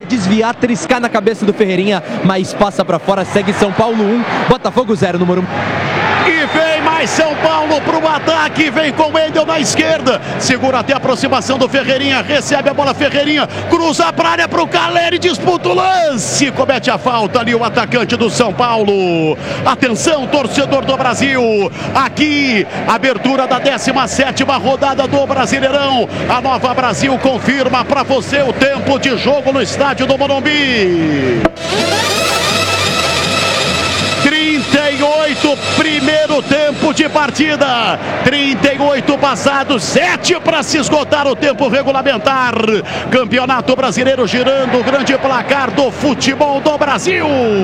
desviar, triscar na cabeça do Ferreirinha, mas passa pra fora, segue São Paulo 1, Botafogo 0 no Morumbi. E vem mais São Paulo para o ataque, vem com o Wendel na esquerda, segura até a aproximação do Ferreirinha, recebe a bola Ferreirinha, cruza para a área para o Caleri, disputa o lance, comete a falta ali o atacante do São Paulo. Atenção, torcedor do Brasil, aqui, abertura da 17ª rodada do Brasileirão, a Nova Brasil confirma para você o tempo de jogo no estádio do Morumbi. 38, primeiro tempo de partida, 38 passados, 7 para se esgotar o tempo regulamentar. Campeonato Brasileiro girando, o grande placar do futebol do Brasil.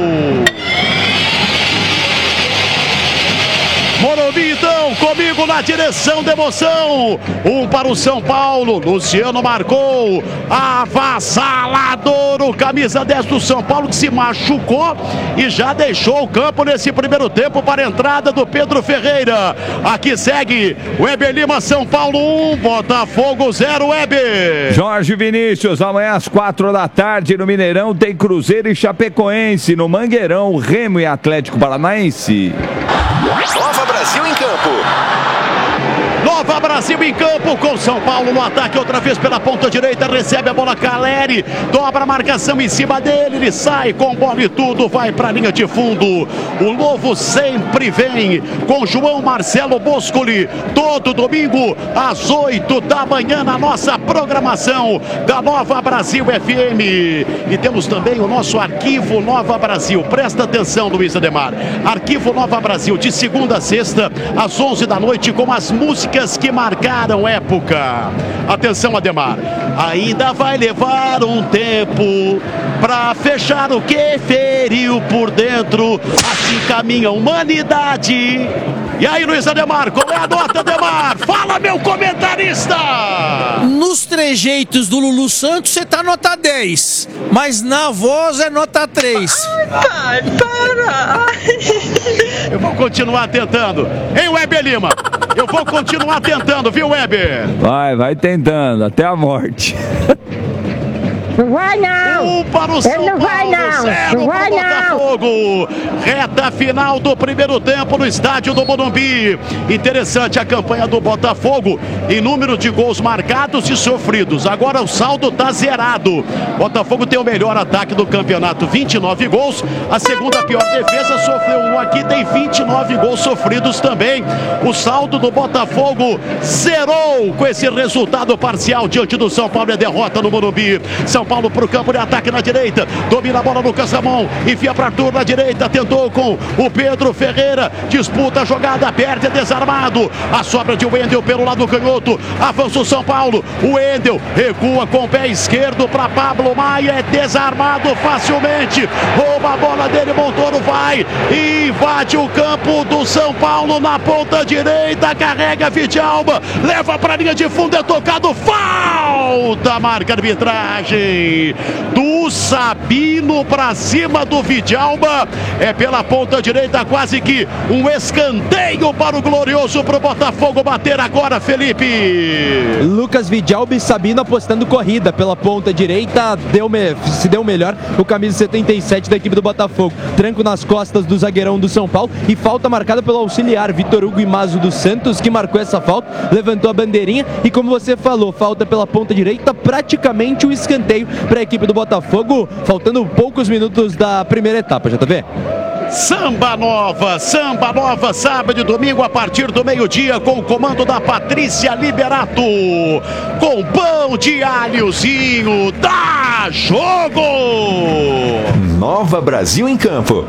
Morumbi então, comigo na direção da emoção. 1 para o São Paulo, Luciano marcou, avassalador, o camisa 10 do São Paulo que se machucou e já deixou o campo nesse primeiro tempo para a entrada do Pedro Ferreira. Aqui segue o Weber Lima, São Paulo 1, Botafogo 0, Weber. Jorge Vinícius, amanhã às 4 da tarde no Mineirão tem Cruzeiro e Chapecoense, no Mangueirão, Remo e Atlético Paranaense. Nova Brasil em campo. Nova Brasil em campo com São Paulo no ataque, outra vez pela ponta direita, recebe a bola Caleri, dobra a marcação em cima dele, ele sai com bola e tudo, vai para a linha de fundo. O Lobo sempre vem com João Marcelo Boscoli, todo domingo às 8 da manhã na nossa programação da Nova Brasil FM. E temos também o nosso Arquivo Nova Brasil, presta atenção, Luiz Ademar, Arquivo Nova Brasil de segunda a sexta às 11 da noite com as músicas que marcaram época. Atenção, Ademar, ainda vai levar um tempo pra fechar o que feriu por dentro, assim caminha a humanidade. E aí, Luiz Ademar, qual é a nota, Ademar? Fala, meu comentarista! Nos trejeitos do Lulu Santos você tá nota 10, mas na voz é nota 3. Ai, para! Eu vou continuar tentando. Hein, Weber Lima? Eu vou continuar tentando, viu, Weber? Vai tentando, até a morte. Não vai não! Para o São Ele não vai não! Não vai não! Botafogo. Reta final do primeiro tempo no estádio do Morumbi. Interessante a campanha do Botafogo em número de gols marcados e sofridos. Agora o saldo tá zerado. Botafogo tem o melhor ataque do campeonato, 29 gols. A segunda pior defesa, sofreu um aqui, tem 29 gols sofridos também. O saldo do Botafogo zerou com esse resultado parcial diante do São Paulo e a derrota no Morumbi. São Paulo para o campo de ataque na direita, domina a bola Lucas Ramon, enfia para Arthur na direita, tentou com o Pedro Ferreira, disputa a jogada, perde, é desarmado, a sobra de Wendel pelo lado canhoto, avança o São Paulo, o Wendel recua com o pé esquerdo para Pablo Maia, é desarmado facilmente, rouba a bola dele, Montoro vai, invade o campo do São Paulo na ponta direita, carrega Vidalba, leva para a linha de fundo, é tocado, falta, marca a arbitragem do Sabino para cima do Vidalba, é pela ponta direita, quase que um escanteio para o glorioso, para o Botafogo bater agora, Felipe. Lucas Vidalba e Sabino apostando corrida pela ponta direita, se deu melhor o camisa 77 da equipe do Botafogo, tranco nas costas do zagueirão do São Paulo e falta marcada pelo auxiliar Vitor Hugo Imazo dos Santos, que marcou essa falta, levantou a bandeirinha e, como você falou, falta pela ponta direita, praticamente um escanteio para a equipe do Botafogo, faltando poucos minutos da primeira etapa, JV. Samba Nova, sábado e domingo a partir do meio-dia com o comando da Patrícia Liberato, com pão de alhozinho, dá jogo! Nova Brasil em campo.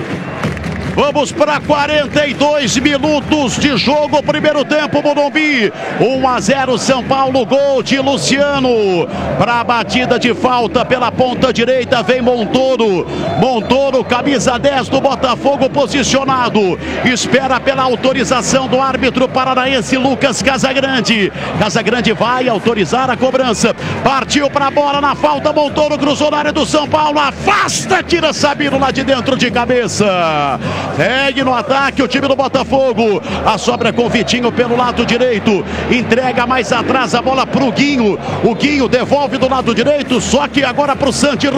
Vamos para 42 minutos de jogo, primeiro tempo, Morumbi, 1-0 São Paulo, gol de Luciano, para a batida de falta pela ponta direita, vem Montoro, camisa 10 do Botafogo, posicionado, espera pela autorização do árbitro paranaense Lucas Casagrande vai autorizar a cobrança, partiu para a bola na falta, Montoro cruzou na área do São Paulo, afasta, tira Sabino lá de dentro de cabeça. Segue no ataque o time do Botafogo. A sobra com o Vitinho pelo lado direito. Entrega mais atrás a bola pro Guinho. O Guinho devolve do lado direito, só que agora pro Santi.